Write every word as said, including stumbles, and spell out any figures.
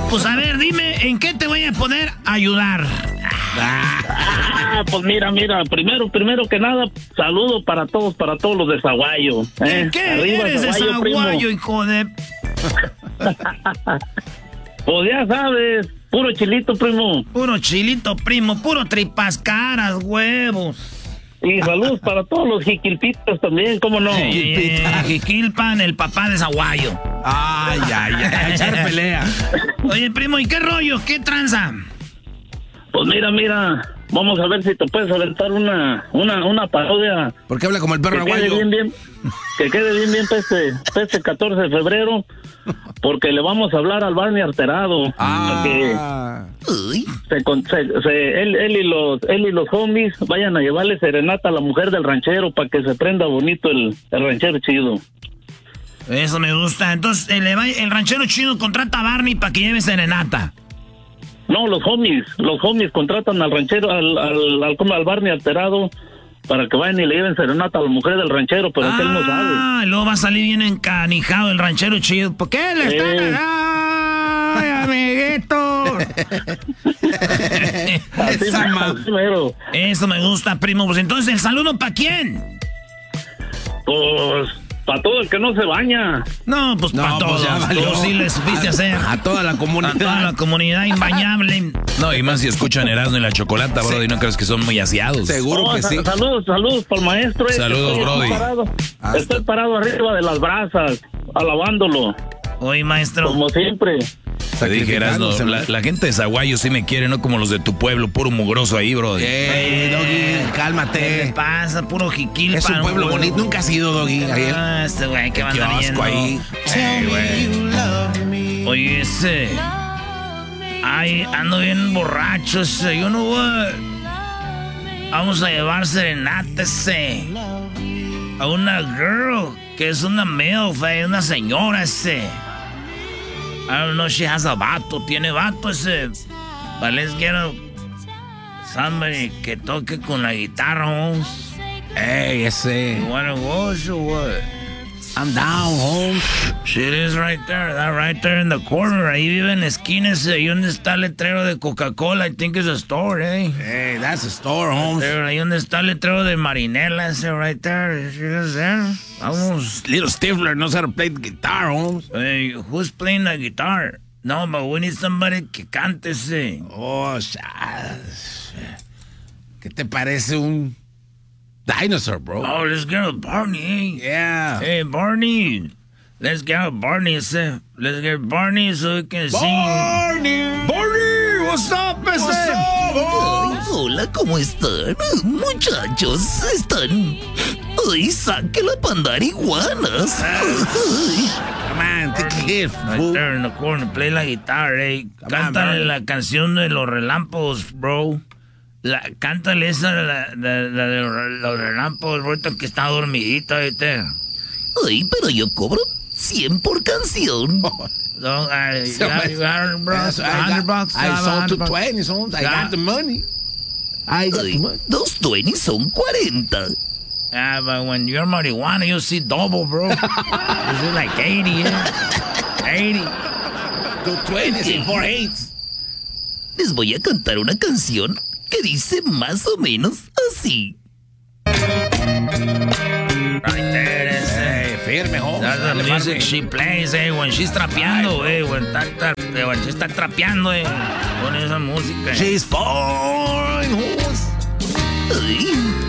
pues a ver, dime, ¿en qué te voy a poder ayudar? Ah, pues mira, mira, primero, primero que nada, saludo para todos, para todos los de Zaguayo. ¿eh? ¿Qué Arriba, eres de Zaguayo, hijo de...? Pues ya sabes, puro chilito, primo. Puro chilito, primo, puro tripas caras, huevos. Y saludos para todos los jiquilpitas también, ¿cómo no? Eh, Jiquilpan, el papá de Zaguayo. Ay, ay, ay, echar pelea. Oye, primo, ¿y qué rollo? ¿Qué tranza? Pues mira, mira, vamos a ver si te puedes aventar una, una, una parodia. ¿Por qué habla como el perro que aguayo? Quede bien, bien, que quede bien, bien para este, para este catorce de febrero, porque le vamos a hablar al Barney Alterado. Ah. Que se, se, se, él, él, y los, él y los homies vayan a llevarle serenata a la mujer del ranchero para que se prenda bonito el, el ranchero chido. Eso me gusta. Entonces, el, el ranchero chido contrata a Barney para que lleve serenata. No, los homies, los homies contratan al ranchero, al, al, al, al, al Barney Alterado para que vayan y le lleven serenata a la mujer del ranchero, pero ah, que él no sabe. Ah, luego va a salir bien encanijado el ranchero chido. ¿Por qué le están... Eh. ¡Ay, amiguito! Eso, Eso me gusta, primo. Pues entonces, ¿el saludo para quién? Pues... para todo el que no se baña. No, pues no, para todos. Pues tú sí les supiste a, hacer. A toda la comunidad. A toda la comunidad imbañable. No, y más si escuchan Erasmo y la Chocolata, Brody, sí. ¿No crees que son muy aseados? Seguro no, que sí. Saludos, saludos para el maestro. Saludos, estoy Brody. Parado, estoy parado arriba de las brasas, alabándolo. Oye, maestro. Como siempre. Te dije, Erasmo, la, la gente de Zaguayo sí me quiere, no como los de tu pueblo, puro mugroso ahí, Brody. Ey, Doggy, cálmate. ¿Qué te pasa? Puro jiquilpa. Es un pueblo bonito. Nunca has ido, Doggy. Ah, este güey, ¿qué va a andar yendo? Ahí. Ey, güey. Oye, ese... Ay, ando bien borracho ese. Yo no voy... Vamos a llevar serenata ese. A una girl, que es una milf, una señora ese. I don't know, she has a vato, tiene vato ese. But let's get a, somebody que toque con la guitarra, Holmes. Hey, ese. You wanna go or what? I'm down, Holmes. Shit is right there, that right there in the corner. Ahí vive en la esquina ese. Ahí donde está el letrero de Coca-Cola. I think it's a store, eh. Hey, that's a store, Holmes. There, ahí donde está el letrero de Marinela ese, right there. She is there. Vamos. Little Stifler knows how to play the guitar, Holmes. Hey, who's playing the guitar? No, but we need somebody que cante ese. Oh, ¿qué te parece un dinosaur, bro? Oh, let's get a Barney, eh? Yeah. Hey, Barney. Let's get a Barney, ese. Let's get Barney so we can sing. Barney. Barney, what's up, ese? What's up, Ay, hola, ¿cómo están? Muchachos, están... Ay, saque la pandar iguanas. Come on, take a gift, Right there in the corner, play la guitarra, eh. Cántale la canción de los relámpagos, bro. La, cántale esa, la, la, la de los relámpagos, ahorita que está dormidita, ¿viste? Ay, pero yo cobro cien por canción. No, I, So you got, you got, bro, That's one what I hundred got. bucks. I got sold one to hundred bucks. twenty, Holmes. I Yeah. got the money. I got Ay, the money. dos veinte son cuarenta. Yeah, but when you're marijuana, you'll see double, bro. This is like eighty, yeah? eighty. Two twenties and four eights. Les voy a cantar una canción que dice más o menos así. Right there, that's it. Hey, firme, Holmes. That's the Dale, music Barney. she plays, eh, when she's trapeando, eh, when, está, está, eh, when she está trapeando, eh, con esa música. She's fine, Holmes. Ay,